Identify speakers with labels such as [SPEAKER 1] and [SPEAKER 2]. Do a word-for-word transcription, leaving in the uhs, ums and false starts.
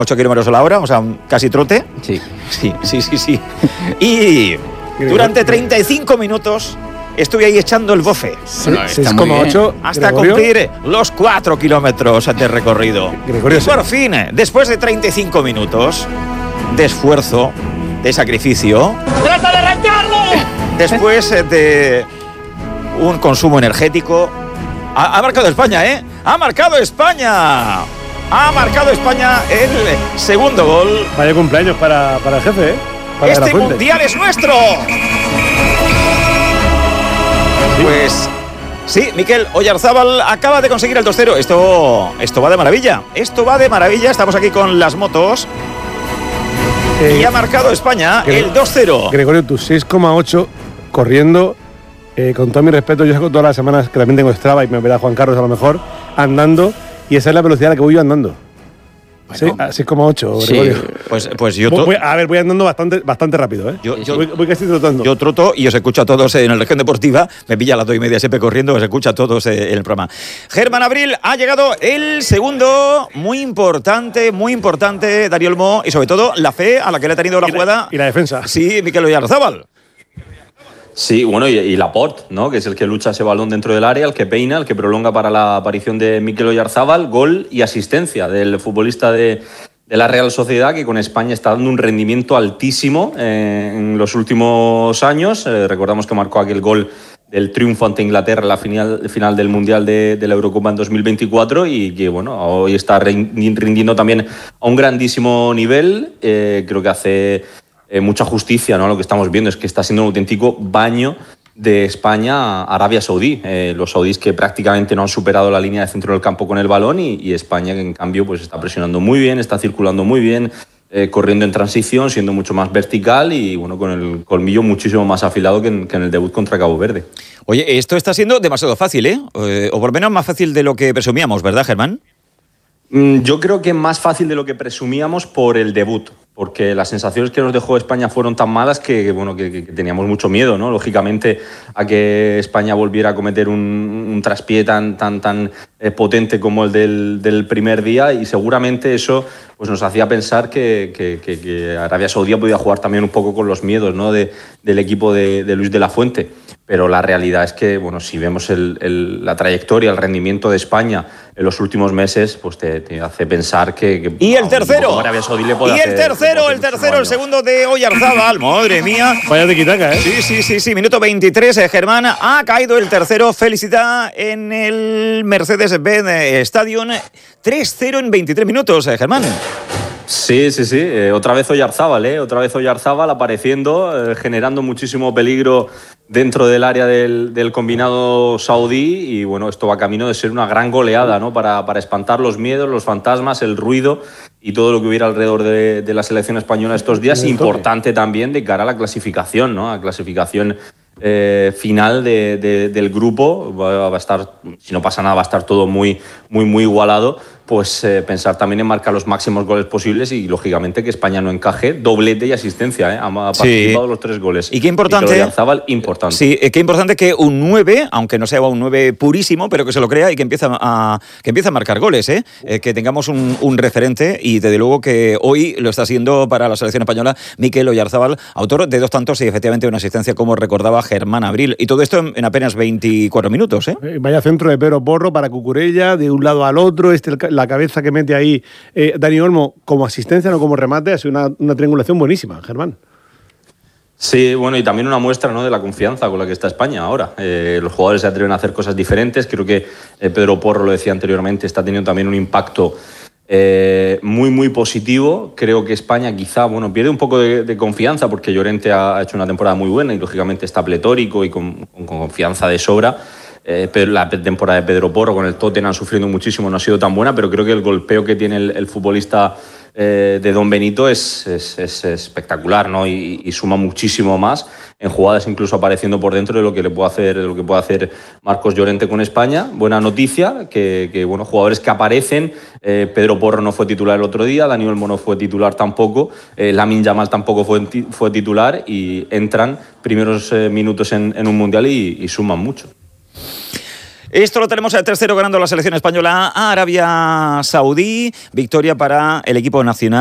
[SPEAKER 1] ocho kilómetros a la hora, o sea, casi trote.
[SPEAKER 2] Sí.
[SPEAKER 1] Sí, sí, sí, sí. Y durante treinta y cinco minutos estuve ahí echando el bofe.
[SPEAKER 2] Bueno,
[SPEAKER 3] seis coma ocho
[SPEAKER 1] hasta
[SPEAKER 3] Gregorio.
[SPEAKER 1] cumplir los cuatro kilómetros de recorrido.
[SPEAKER 3] Gregorio,
[SPEAKER 1] y por fin, después de treinta y cinco minutos de esfuerzo, de sacrificio,
[SPEAKER 4] ¡Trata de arrancarlo!
[SPEAKER 1] después de un consumo energético, ha, ha marcado España, ¿eh? ¡Ha marcado España! ¡Ha marcado España el segundo gol!
[SPEAKER 3] Vaya cumpleaños para, para el jefe, ¿eh? Para
[SPEAKER 1] ¡Este
[SPEAKER 3] la Fuente.
[SPEAKER 1] mundial es nuestro! Pues sí, Mikel Oyarzábal acaba de conseguir el dos cero. Esto, esto va de maravilla. Esto va de maravilla. Estamos aquí con las motos.
[SPEAKER 3] Eh,
[SPEAKER 1] y ha marcado España
[SPEAKER 3] Gre-
[SPEAKER 1] el dos cero.
[SPEAKER 3] Gregorio, tú seis coma ocho corriendo, eh, con todo mi respeto, yo saco todas las semanas que también tengo Strava y me verá Juan Carlos a lo mejor, andando, y esa es la velocidad a la que voy yo andando. Sí, a seis coma ocho,
[SPEAKER 2] Sí.
[SPEAKER 3] Gregorio.
[SPEAKER 1] Pues, pues yo,
[SPEAKER 3] Voy-
[SPEAKER 1] to-
[SPEAKER 3] voy- a ver, voy andando bastante, bastante rápido, ¿eh?
[SPEAKER 1] yo, yo,
[SPEAKER 3] voy, voy casi trotando.
[SPEAKER 1] yo troto y os escucho a todos en la región deportiva. Me pilla a las dos y media siempre corriendo, os escucho a todos en el programa. Germán Abril, ha llegado el segundo, muy importante, muy importante, Darío Olmo, y sobre todo la fe a la que le ha tenido la
[SPEAKER 3] Y la-
[SPEAKER 1] jugada.
[SPEAKER 3] y la defensa.
[SPEAKER 1] Sí, Mikel Oyarzábal.
[SPEAKER 5] Sí, bueno, y, y Laporte, ¿no? Que es el que lucha ese balón dentro del área, el que peina, el que prolonga para la aparición de Mikel Oyarzábal, gol y asistencia del futbolista de, de la Real Sociedad, que con España está dando un rendimiento altísimo eh, en los últimos años. Eh, recordamos que marcó aquel gol del triunfo ante Inglaterra en la final, final del Mundial de, de la Eurocopa en dos mil veinticuatro y que, bueno, hoy está rindiendo también a un grandísimo nivel. Eh, creo que hace Eh, mucha justicia, ¿no? Lo que estamos viendo es que está siendo un auténtico baño de España a Arabia Saudí. Eh, los saudíes que prácticamente no han superado la línea de centro del campo con el balón y, y España que en cambio pues está presionando muy bien, está circulando muy bien, eh, corriendo en transición, siendo mucho más vertical y bueno, con el colmillo muchísimo más afilado que en, que en el debut contra Cabo Verde.
[SPEAKER 1] Oye, esto está siendo demasiado fácil, ¿eh? Eh, O por lo menos más fácil de lo que presumíamos, ¿verdad, Germán?
[SPEAKER 5] Mm, Yo creo que más fácil de lo que presumíamos por el debut, porque las sensaciones que nos dejó España fueron tan malas que, bueno, que, que teníamos mucho miedo, ¿no? Lógicamente, a que España volviera a cometer un, un traspié tan, tan, tan eh, potente como el del, del primer día y seguramente eso pues, nos hacía pensar que, que, que, que Arabia Saudí podía jugar también un poco con los miedos, ¿no? de, del equipo de, de Luis de la Fuente. Pero la realidad es que, bueno, si vemos el, el, la trayectoria, el rendimiento de España en los últimos meses, pues te, te hace pensar que... que
[SPEAKER 1] Y el tercero.
[SPEAKER 5] Arabia Saudí le puede
[SPEAKER 1] Y el
[SPEAKER 5] hacer-
[SPEAKER 1] tercero,
[SPEAKER 5] le puede
[SPEAKER 1] el
[SPEAKER 5] hacer
[SPEAKER 1] tercero, el
[SPEAKER 5] mucho daño.
[SPEAKER 1] segundo de Oyarzábal. Madre mía.
[SPEAKER 3] Vaya de quitaca, ¿eh?
[SPEAKER 1] Sí, sí, sí, sí. Minuto veintitrés, eh, Germán. Ha caído el tercero. Felicidad en el Mercedes-Benz Stadium. tres cero en veintitrés minutos, eh, Germán.
[SPEAKER 5] Sí, sí, sí. Eh, otra vez Oyarzábal, ¿eh? Otra vez Oyarzábal apareciendo, eh, generando muchísimo peligro dentro del área del, del combinado saudí y bueno, esto va camino de ser una gran goleada, ¿no? Para, para espantar los miedos, los fantasmas, el ruido y todo lo que hubiera alrededor de, de la selección española estos días. Importante también de cara a la clasificación, ¿no? A clasificación eh, final de, de, del grupo. Va, va a estar, si no pasa nada, va a estar todo muy, muy, muy igualado. Pues eh, pensar también en marcar los máximos goles posibles y lógicamente que España no encaje doblete y asistencia, ¿eh? Ha participado
[SPEAKER 1] Sí.
[SPEAKER 5] los tres goles.
[SPEAKER 1] Y qué importante.
[SPEAKER 5] Mikel Oyarzábal, importante.
[SPEAKER 1] Sí, eh, qué importante que un nueve, aunque no sea un nueve purísimo, pero que se lo crea y que empieza a, que empieza a marcar goles, ¿eh? Eh, que tengamos un, un referente y desde luego que hoy lo está haciendo para la selección española Mikel Oyarzábal, autor de dos tantos y efectivamente una asistencia, como recordaba Germán Abril. Y todo esto en, en apenas veinticuatro minutos, ¿eh?
[SPEAKER 3] Eh, Vaya centro de Pedro Porro para Cucurella, de un lado al otro, este, el ca- la cabeza que mete ahí eh, Dani Olmo como asistencia, no como remate, ha sido una, una triangulación buenísima, Germán.
[SPEAKER 5] Sí, bueno, y también una muestra, ¿no? De la confianza con la que está España ahora. Eh, los jugadores se atreven a hacer cosas diferentes. Creo que eh, Pedro Porro, lo decía anteriormente, está teniendo también un impacto eh, muy, muy positivo. Creo que España quizá, bueno, pierde un poco de, de confianza porque Llorente ha, ha hecho una temporada muy buena y lógicamente está pletórico y con, con, con confianza de sobra. Eh, pero la temporada de Pedro Porro con el Tottenham sufriendo muchísimo no ha sido tan buena, pero creo que el golpeo que tiene el, el futbolista eh, de Don Benito es, es, es espectacular, ¿no? Y, y suma muchísimo más en jugadas, incluso apareciendo por dentro de lo que le puede hacer, de lo que puede hacer Marcos Llorente con España. Buena noticia, que, que bueno, jugadores que aparecen. eh, Pedro Porro no fue titular el otro día, Dani Olmo no fue titular tampoco, eh, Lamine Yamal tampoco fue, fue titular y entran primeros eh, minutos en, en un mundial y, y suman mucho.
[SPEAKER 1] Esto lo tenemos al tercero ganando la selección española a Arabia Saudí. Victoria para el equipo nacional.